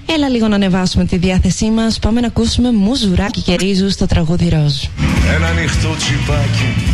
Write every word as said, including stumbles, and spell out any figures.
Έλα λίγο να ανεβάσουμε τη διάθεσή μας. Πάμε να ακούσουμε Μουζουράκι και Ρίζου στο τραγούδι Ροζ. Ένα ανοιχτό τσιπάκι